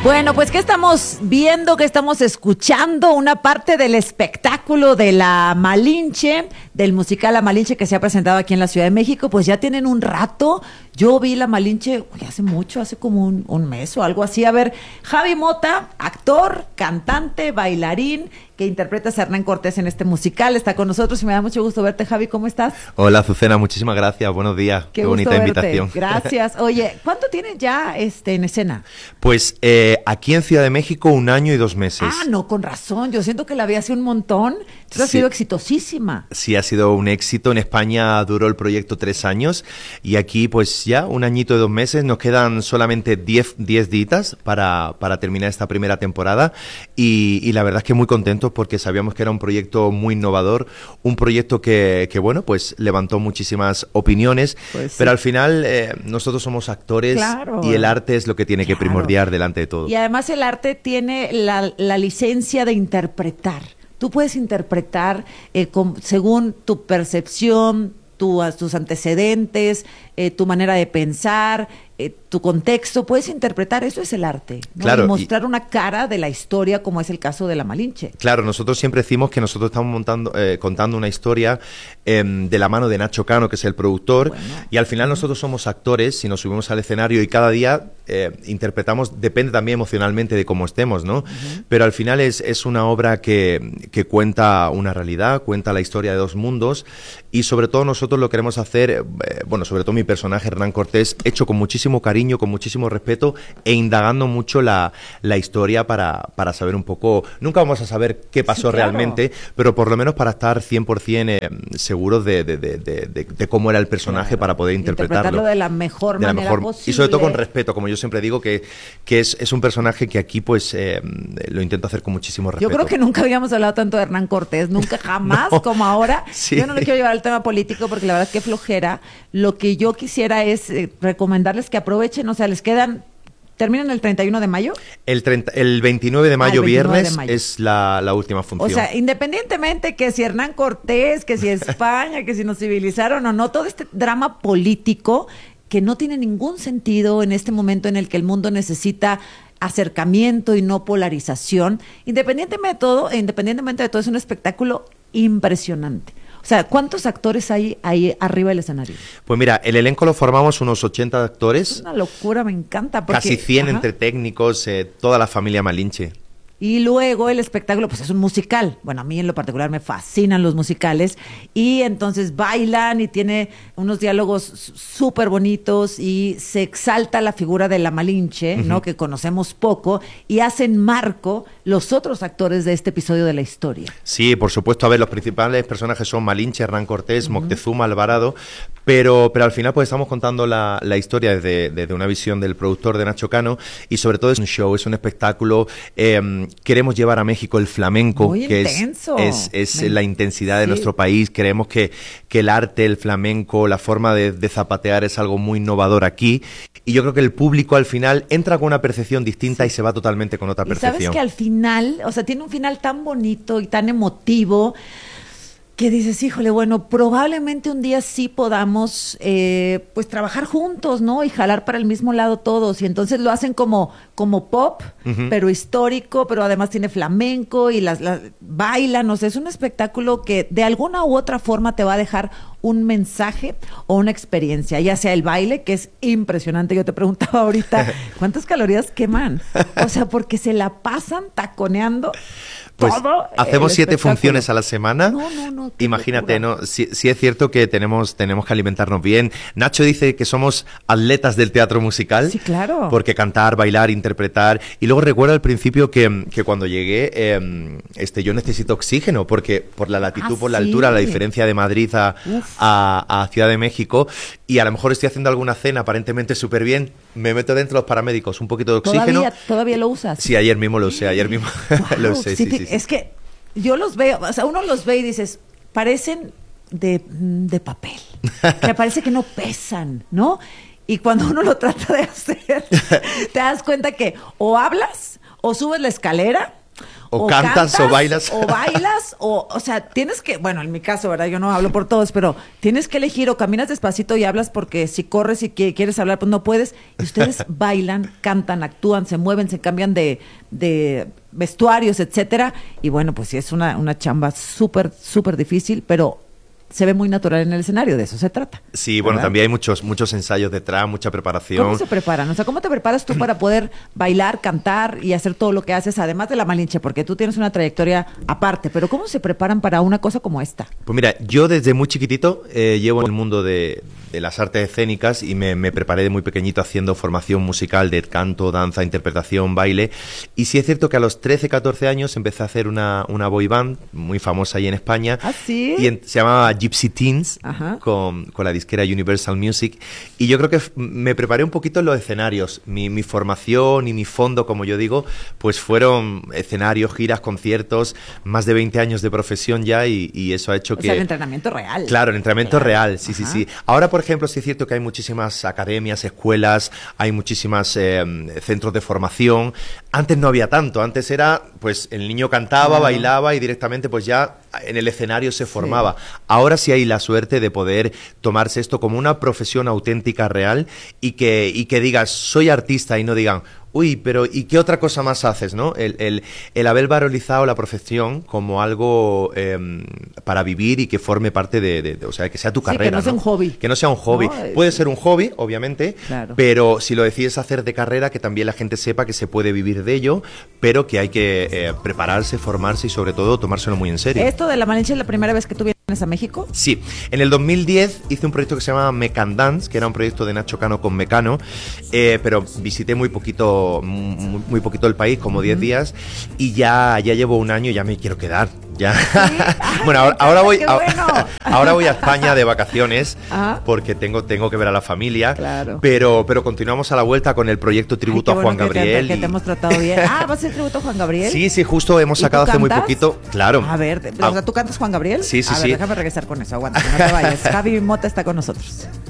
Bueno, pues ¿qué estamos viendo? ¿Qué estamos escuchando? Una parte del espectáculo de La Malinche, del musical La Malinche que se ha presentado aquí en la Ciudad de México. Pues ya tienen un rato. Yo vi La Malinche hace mucho, hace como un mes o algo así. A ver, Javi Mota, actor, cantante, bailarín, que interpreta a Hernán Cortés en este musical, está con nosotros y me da mucho gusto verte, Javi. ¿Cómo estás? Hola, Azucena, muchísimas gracias. Buenos días. Qué bonita invitación. Gracias. Oye, ¿cuánto tienes ya en escena? Pues aquí en Ciudad de México 1 año y 2 meses. Ah, no, con razón. Yo siento que la vi hace un montón. Entonces ha sido exitosísima. Sí, ha sido un éxito. En España duró el proyecto 3 años y aquí pues ya 1 añito y 2 meses. Nos quedan solamente 10 días para terminar esta primera temporada y la verdad es que muy contentos porque sabíamos que era un proyecto muy innovador, un proyecto que bueno, pues levantó muchísimas opiniones, pues sí. Pero al final nosotros somos actores, claro, y el arte es lo que tiene que primordiar delante de todo. Y además el arte tiene la licencia de interpretar. Tú puedes interpretar según tu percepción, tus antecedentes, tu manera de pensar, tu contexto, puedes interpretar, eso es el arte, ¿no? Claro, y mostrar una cara de la historia, como es el caso de La Malinche. Claro, nosotros siempre decimos que nosotros estamos contando una historia de la mano de Nacho Cano, que es el productor, bueno, y al final nosotros somos actores y nos subimos al escenario y cada día interpretamos, depende también emocionalmente de cómo estemos, ¿no? Pero al final es una obra que cuenta una realidad, cuenta la historia de 2 mundos y sobre todo nosotros lo queremos hacer, bueno, sobre todo mi personaje Hernán Cortés, hecho con muchísimo cariño, con muchísimo respeto e indagando mucho la historia para saber un poco, nunca vamos a saber qué pasó, sí, claro, realmente, pero por lo menos para estar 100% seguros de cómo era el personaje, claro, para poder interpretarlo de la mejor manera posible. Y sobre todo con respeto, como yo siempre digo, que es un personaje que aquí pues lo intento hacer con muchísimo respeto. Yo creo que nunca habíamos hablado tanto de Hernán Cortés, nunca jamás no, como ahora. Sí. Yo no le quiero llevar al tema político porque la verdad es que flojera. Lo que yo quisiera es recomendarles que aprovechen, o sea, les quedan... ¿Terminan el 31 de mayo? El 29 de mayo, viernes, es la última función. O sea, independientemente que si Hernán Cortés, que si España, que si nos civilizaron o no, todo este drama político que no tiene ningún sentido en este momento en el que el mundo necesita acercamiento y no polarización, independientemente de todo, es un espectáculo impresionante. O sea, ¿cuántos actores hay ahí arriba del escenario? Pues mira, el elenco lo formamos unos 80 actores. Es una locura, me encanta. Porque, casi 100 entre técnicos, toda la familia Malinche. Y luego el espectáculo, pues es un musical. Bueno, a mí en lo particular me fascinan los musicales. Y entonces bailan y tiene unos diálogos súper bonitos y se exalta la figura de la Malinche, ¿no? Que conocemos poco, y hacen marco los otros actores de este episodio de la historia. Sí, por supuesto. A ver, los principales personajes son Malinche, Hernán Cortés, Moctezuma, Alvarado, pero al final pues estamos contando la historia desde una visión del productor de Nacho Cano y sobre todo es un show, es un espectáculo. Queremos llevar a México el flamenco, muy que intenso. es la intensidad de nuestro país. Creemos que el arte, el flamenco, la forma de zapatear es algo muy innovador aquí. Y yo creo que el público al final entra con una percepción distinta y se va totalmente con otra percepción. Y sabes que al final, o sea, tiene un final tan bonito y tan emotivo que dices, híjole, bueno, probablemente un día sí podamos pues trabajar juntos, ¿no? Y jalar para el mismo lado todos. Y entonces lo hacen como pop, pero histórico, pero además tiene flamenco y bailan. O sea, es un espectáculo que de alguna u otra forma te va a dejar un mensaje o una experiencia, ya sea el baile, que es impresionante. Yo te preguntaba ahorita, ¿cuántas calorías queman? O sea, porque se la pasan taconeando. Pues hacemos 7 funciones a la semana. No, imagínate, ¿no? Sí es cierto que tenemos que alimentarnos bien. Nacho dice que somos atletas del teatro musical. Sí, claro. Porque cantar, bailar, interpretar. Y luego recuerdo al principio que cuando llegué, yo necesito oxígeno, porque por la latitud, por la altura, la diferencia de Madrid a Ciudad de México, y a lo mejor estoy haciendo alguna cena aparentemente súper bien, me meto dentro de los paramédicos, un poquito de oxígeno. ¿Todavía lo usas? Sí, ayer mismo lo usé, Wow, lo usé, sí. Es que yo los veo, o sea, uno los ve y dices, parecen de papel, que parece que no pesan, ¿no? Y cuando uno lo trata de hacer, te das cuenta que o hablas, o subes la escalera, O cantas o bailas. O bailas, o sea, tienes que, bueno, en mi caso, ¿verdad? Yo no hablo por todos, pero tienes que elegir o caminas despacito y hablas porque si corres y quieres hablar, pues no puedes. Y ustedes bailan, cantan, actúan, se mueven, se cambian de vestuarios, etcétera. Y bueno, pues sí, es una chamba súper, súper difícil, pero se ve muy natural en el escenario, de eso se trata. Sí, bueno, ¿verdad? también hay muchos ensayos detrás, mucha preparación. ¿Cómo se preparan? O sea, ¿cómo te preparas tú para poder bailar, cantar y hacer todo lo que haces, además de la Malinche? Porque tú tienes una trayectoria aparte, pero ¿cómo se preparan para una cosa como esta? Pues mira, yo desde muy chiquitito llevo en el mundo de las artes escénicas y me preparé de muy pequeñito haciendo formación musical de canto, danza, interpretación, baile. Y sí es cierto que a los 13, 14 años empecé a hacer una boy band muy famosa ahí en España. ¿Ah, sí? Y se llamaba Gypsy Teens, Ajá. con la disquera Universal Music. Y yo creo que me preparé un poquito en los escenarios. Mi formación y mi fondo, como yo digo, pues fueron escenarios, giras, conciertos, más de 20 años de profesión ya y eso ha hecho que... O sea, el entrenamiento real. Claro, el entrenamiento real, sí, Ajá. sí. Ahora, por ejemplo, sí es cierto que hay muchísimas academias, escuelas, hay muchísimas centros de formación. Antes no había tanto, antes era, pues, el niño cantaba, Claro. bailaba y directamente, pues ya en el escenario se formaba. Ahora sí hay la suerte de poder tomarse esto como una profesión auténtica, real, y que digas, soy artista, y no digan, uy, pero ¿y qué otra cosa más haces, no? El haber valorizado la profesión como algo para vivir y que forme parte o sea, que sea tu Sí, carrera, que no sea un hobby. Que no sea un hobby. No, Puede ser un hobby, obviamente, Claro. pero si lo decides hacer de carrera, que también la gente sepa que se puede vivir de ello, pero que hay que prepararse, formarse y sobre todo tomárselo muy en serio. ¿Esto de la Malinche es la primera vez que tú vienes a México? Sí, en el 2010 hice un proyecto que se llamaba Mecan Dance, que era un proyecto de Nacho Cano con Mecano, pero visité muy poquito el país, como 10 días, y ya llevo un año y ya me quiero quedar. Ya. Bueno, ahora voy ahora voy a España de vacaciones. Ajá. Porque tengo que ver a la familia. Claro. Pero continuamos a la vuelta con el proyecto tributo Ay, qué a Juan bueno Gabriel. que te hemos tratado bien. Ah, ¿vas a hacer tributo a Juan Gabriel? Sí, justo hemos ¿Y sacado tú hace muy cantas? poquito. Claro. A ver, o sea, ¿tú cantas Juan Gabriel? Sí, A ver, déjame regresar con eso. Aguanta, no te vayas. Javi Mota está con nosotros.